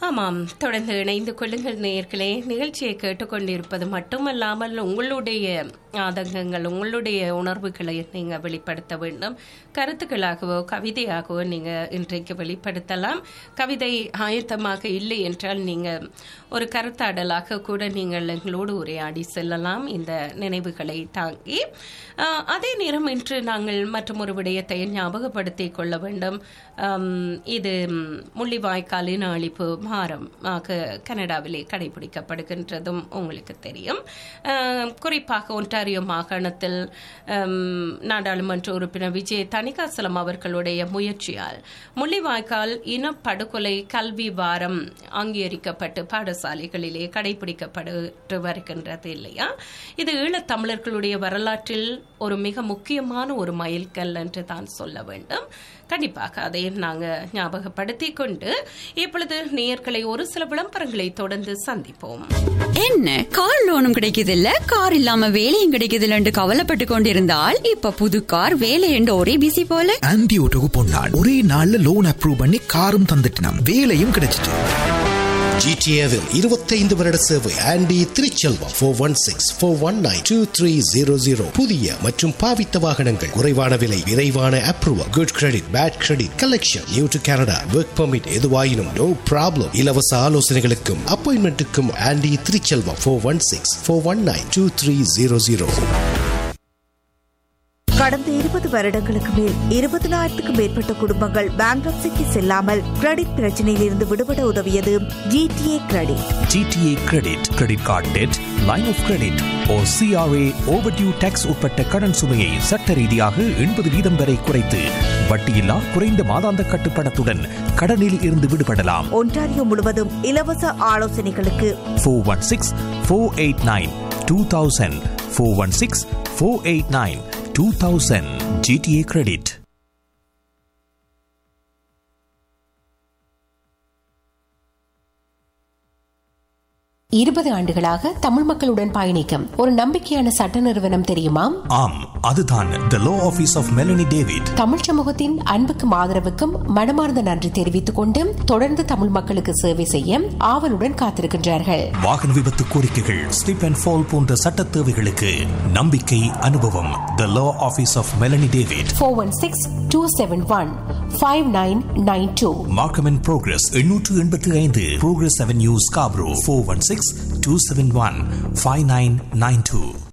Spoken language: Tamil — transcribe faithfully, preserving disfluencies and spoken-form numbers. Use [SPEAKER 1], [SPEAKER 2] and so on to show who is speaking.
[SPEAKER 1] ஆமாம், தொடர்ந்து இணைந்து கொள்ளுங்கள் நேயர்களே. நிகழ்ச்சியை கேட்டுக்கொண்டிருப்பது மட்டுமல்லாமல் உங்களுடைய ஆதங்கங்கள், உங்களுடைய உணர்வுகளை நீங்கள் வெளிப்படுத்த வேண்டும். கருத்துக்களாகவோ கவிதையாகவோ நீங்கள் இன்றைக்கு வெளிப்படுத்தலாம். கவிதை ஆயத்தமாக இல்லை என்றால் நீங்கள் ஒரு கருத்தாடலாக கூட நீங்கள் எங்களோடு உரையாடி செல்லலாம் இந்த நினைவுகளை தாங்கி. அதே நேரம் இன்று நாங்கள் மற்றும் ஒரு விடயத்தை ஞாபகப்படுத்திக் கொள்ள வேண்டும். இது முள்ளிவாய்க்காலின் அழிப்பு வாரமாக கனடாவிலே கடைபிடிக்கப்படுகின்றதும் உங்களுக்கு தெரியும். குறிப்பாக ஒன்டாரியோ மாகாணத்தில் நாடாளுமன்ற உறுப்பினர் விஜய் தணிகாசலம் அவர்களுடைய முயற்சியால் முள்ளிவாய்க்கால் இனப்படுகொலை கல்வி வாரம் அங்கீகரிக்கப்பட்டு பாடசாலைகளிலே கடைபிடிக்கப்பட்டு வருகின்றது இல்லையா? இது ஈழத்தமிழர்களுடைய வரலாற்றில் ஒரு மிக முக்கியமான ஒரு மைல்கல் என்று தான் சொல்ல வேண்டும். கண்டிப்பாக அதையும் நாங்கள் ஞாபகப்படுத்திக் கொண்டு இப்பொழுது நேயர்களை ஒரு சில விளம்பரங்களை தொடர்ந்து சந்திப்போம்.
[SPEAKER 2] என்ன கார் லோனும் கிடைக்குது இல்ல, கார் இல்லாம வேலையும் கிடைக்குது இல்லன்னு கவலைப்பட்டு கொண்டிருந்தால் இப்ப புது கார் வேலை என்று ஒரே பிசி போல.
[SPEAKER 3] ஆன்டி ஓட்டோக்கு போனான், ஒரே நாள்ல லோன் அப்ரூவ் பண்ணி காரும் தந்துட்டான், வேலையும் கிடைச்சிட்டு.
[SPEAKER 4] ஜிடிஏவில் இருபத்தைந்து வருட சேவை. Aunty Thiruchelvam four one six four one nine two three zero zero. புதிய மற்றும் பாவித்த வாகனங்கள், குறைவான விலை, விரைவான approval, good credit, bad credit, collection, new to Canada, work permit, எதுவாயினும் நோ ப்ராப்ளம். இலவச ஆலோசனைகளுக்கும் அப்பாயின்மெண்ட்டுக்கும் aunty Thiruchelvam four one six four one nine two three zero zero.
[SPEAKER 5] கடந்த இருபது வருடங்களுக்கு மேல் இருபதினாயிரத்துக்கும் மேற்பட்ட குடும்பங்கள் பேங்க்ரப்சிக்கு செல்லாமல் கிரெடிட் பிரச்சனையில் இருந்து விடுபட உதவியது GTA credit.
[SPEAKER 6] GTA credit, credit card dead, line of credit O CRA overdue tax உட்பட்ட கடன் சுமையை சட்ட ரீதியாக எண்பது வீதம் வரை குறைத்து வட்டியில்லா குறைந்த மாதாந்த கட்டுப்பணத்துடன் கடனில் இருந்து விடுபடலாம்.
[SPEAKER 5] ஒன்டாரியோ முழுவதும் இலவச ஆலோசனைகளுக்கு
[SPEAKER 6] four one six four eight nine two thousand four one six four eight nine two thousand. G T A Credit.
[SPEAKER 7] இருபது ஆண்டுகளாக தமிழ் மக்களுடன் பயணிக்கும் ஒரு நம்பிக்கையான சட்ட நிறுவனம் தெரியுமா?
[SPEAKER 6] ஆம், அதுதான் The Law Office of Melanie David.
[SPEAKER 7] Tamil சமூகத்தின் அன்புக்கும் ஆதரவுக்கும் மனமார்ந்த நன்றி தெரிவித்துக் கொண்டு தொடர்ந்து தமிழ் மக்களுக்கு சேவை செய்ய ஆவலுடன் காத்திருக்கின்றார்கள்.
[SPEAKER 6] வாகன விபத்து கோரிக்கைகள், ஸ்லிப் அண்ட் ஃபால் போன்ற சட்ட தேவைகளுக்கு நம்பிக்கை, அனுபவம். The Law Office of Melanie David.
[SPEAKER 7] four one six two seven one five nine nine two.
[SPEAKER 6] Markham and Progress எண்ணூற்று எண்பத்தி ஐந்து Progress Avenue, Scarborough. four one six two seven one five nine nine two.